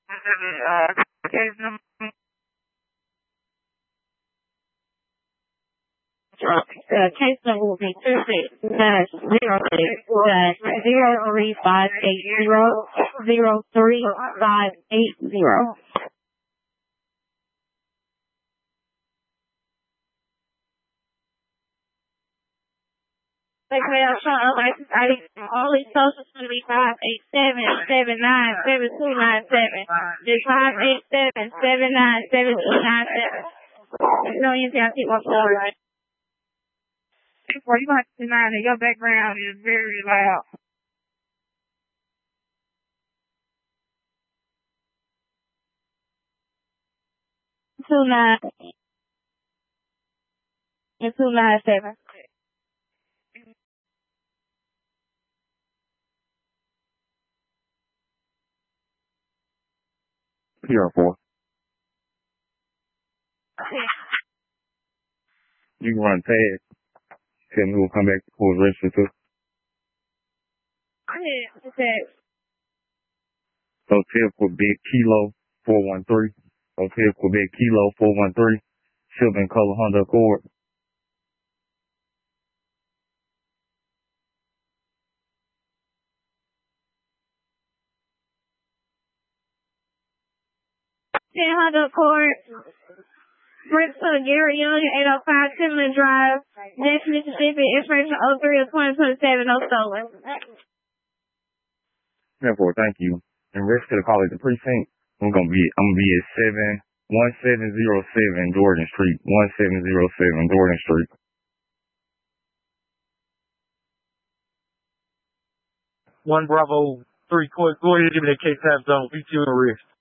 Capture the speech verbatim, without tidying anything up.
Uh, case number, uh, case number will be two six dash zero six dash zero three five eight zero zero three five eight zero. Like we are showing license I D, only social should be five eight seven seven nine seven two nine seven. Just five eight seven seven nine seven two nine seven. No, you can't keep my phone right. Before you have to deny that your background is very loud. Two nine and two nine seven. P R four. You can run tag. Tell me who'll come back, who's registered to. Yeah, okay. Hotel Quebec Kilo four one three. Hotel Quebec Kilo four one three. Silver and color Honda Accord. ten Honda Accord. Bristol, Gary Young, eight oh five Timberland Drive, Jackson, Mississippi, information oh three of twenty twenty-seven, no stolen. Therefore, thank you. And rest of the call at the precinct, I'm gonna be I'm gonna be at seven one seven zero seven Jordan Street. One seven zero seven Jordan Street. One Bravo three court. Go ahead and give me that case time zone. Be two in arrest.